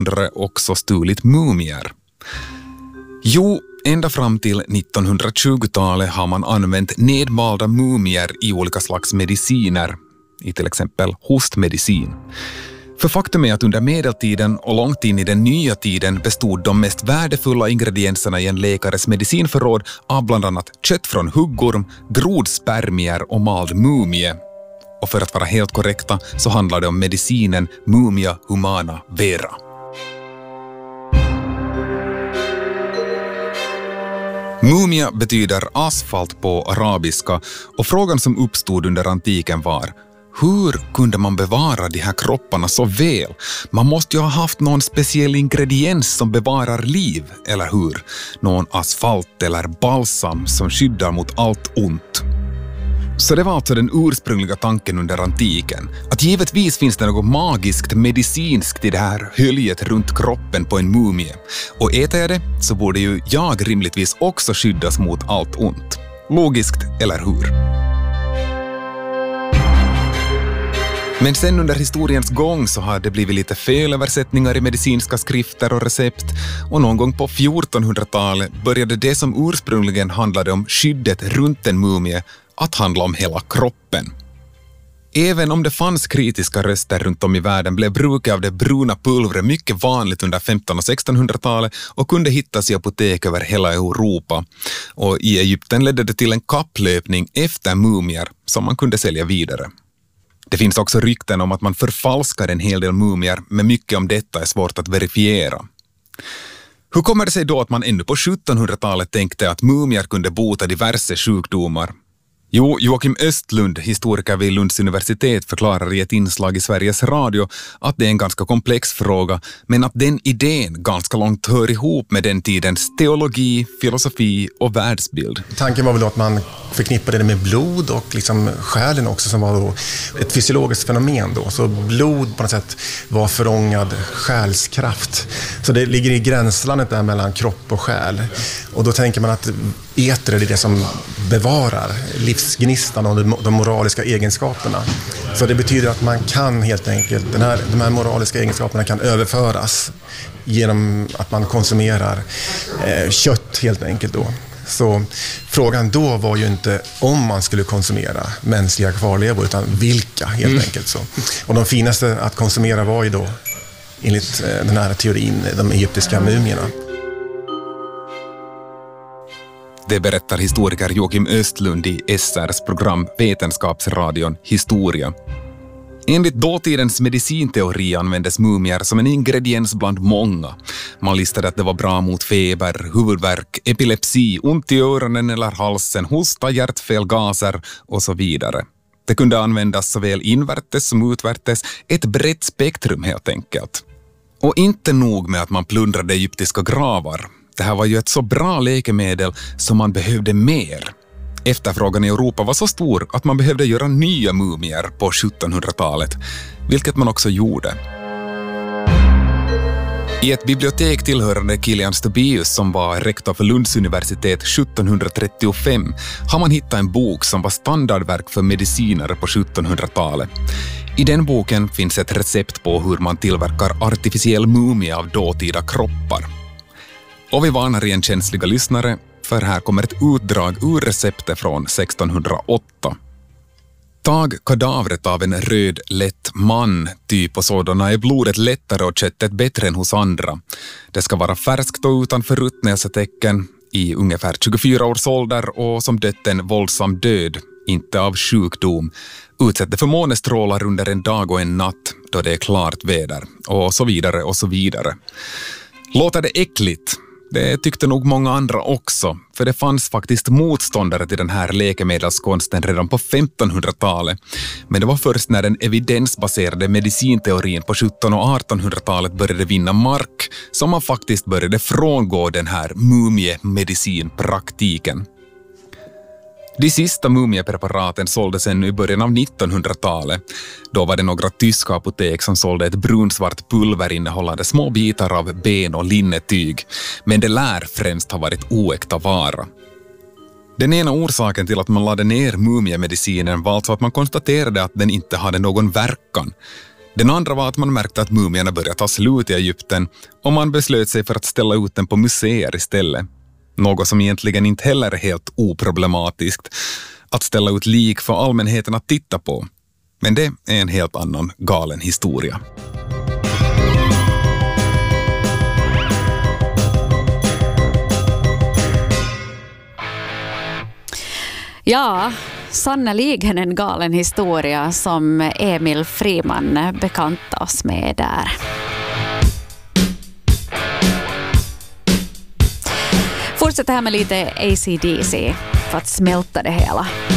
också stulit mumier? Jo, ända fram till 1920-talet har man använt nedmalda mumier i olika slags mediciner, i till exempel hostmedicin. För faktum är att under medeltiden och långt in i den nya tiden bestod de mest värdefulla ingredienserna i en läkares medicinförråd av bland annat kött från huggorm, grodspermier och mald mumie. Och för att vara helt korrekta så handlar det om medicinen Mumia humana vera. Mumia betyder asfalt på arabiska och frågan som uppstod under antiken var: hur kunde man bevara de här kropparna så väl? Man måste ju ha haft någon speciell ingrediens som bevarar liv, eller hur? Någon asfalt eller balsam som skyddar mot allt ont. Så det var alltså den ursprungliga tanken under antiken. Att givetvis finns det något magiskt, medicinskt i det här höljet runt kroppen på en mumie. Och äter jag det så borde ju jag rimligtvis också skyddas mot allt ont. Logiskt, eller hur? Men sen under historiens gång så har det blivit lite felöversättningar i medicinska skrifter och recept, och någon gång på 1400-talet började det som ursprungligen handlade om skyddet runt en mumie att handla om hela kroppen. Även om det fanns kritiska röster runt om i världen blev bruket av det bruna pulvret mycket vanligt under 1500- och 1600-talet och kunde hittas i apotek över hela Europa. Och i Egypten ledde det till en kapplöpning efter mumier som man kunde sälja vidare. Det finns också rykten om att man förfalskar en hel del mumier, men mycket om detta är svårt att verifiera. Hur kommer det sig då att man ännu på 1700-talet tänkte att mumier kunde bota diverse sjukdomar? Jo, Joakim Östlund, historiker vid Lunds universitet, förklarar i ett inslag i Sveriges Radio att det är en ganska komplex fråga, men att den idén ganska långt hör ihop med den tidens teologi, filosofi och världsbild. Tanken var väl då att man förknippade det med blod och liksom själen också, som var då ett fysiologiskt fenomen då. Så blod på något sätt var förångad själskraft. Så det ligger i gränslandet där mellan kropp och själ. Och då tänker man att eter är det som bevarar livsgnistan och de moraliska egenskaperna. Så det betyder att man kan helt enkelt, de här moraliska egenskaperna kan överföras genom att man konsumerar kött helt enkelt då. Så frågan då var ju inte om man skulle konsumera mänskliga kvarlevor, utan vilka helt enkelt så. Och de finaste att konsumera var ju då, enligt den här teorin, de egyptiska mumierna. Det berättar historiker Joakim Östlund i SRs program Vetenskapsradion Historia. Enligt dåtidens medicinteori användes mumier som en ingrediens bland många. Man listade att det var bra mot feber, huvudvärk, epilepsi, ont i öronen eller halsen, hosta, hjärtfel, gaser och så vidare. Det kunde användas såväl invärtes som utvärtes, ett brett spektrum helt enkelt. Och inte nog med att man plundrade egyptiska gravar. Det här var ju ett så bra läkemedel som man behövde mer. Efterfrågan i Europa var så stor att man behövde göra nya mumier på 1700-talet, vilket man också gjorde. I ett bibliotek tillhörande Kilian Stobaeus, som var rektor för Lunds universitet 1735, har man hittat en bok som var standardverk för medicinare på 1700-talet. I den boken finns ett recept på hur man tillverkar artificiell mumie av dåtida kroppar. Och vi varnar igen känsliga lyssnare, för här kommer ett utdrag ur receptet från 1608. Tag kadavret av en röd, lätt man, typ och sådana är blodet lättare och köttet bättre än hos andra. Det ska vara färskt och utan förruttnelsetecken, i ungefär 24 års ålder och som dött en våldsam död, inte av sjukdom. Utsätt det för månestrålar under en dag och en natt då det är klart väder, och så vidare och så vidare. Låter det äckligt? Det tyckte nog många andra också, för det fanns faktiskt motståndare till den här läkemedelskonsten redan på 1500-talet. Men det var först när den evidensbaserade medicinteorin på 1700- och 1800-talet började vinna mark som man faktiskt började frångå den här mumiemedicinpraktiken. De sista mumiepreparaten såldes ännu i början av 1900-talet. Då var det några tyska apotek som sålde ett brunsvart pulver innehållande små bitar av ben- och linnetyg. Men det lär främst ha varit oäkta vara. Den ena orsaken till att man lade ner mumiemedicinen var alltså att man konstaterade att den inte hade någon verkan. Den andra var att man märkte att mumierna började ta slut i Egypten och man beslöt sig för att ställa ut den på museer istället. Något som egentligen inte heller är helt oproblematiskt, att ställa ut lik för allmänheten att titta på. Men det är en helt annan galen historia. Ja, sannoliken en galen historia som Emil Friman bekantade oss med där. Fortsätter här med lite AC/DC för att smälta det hela.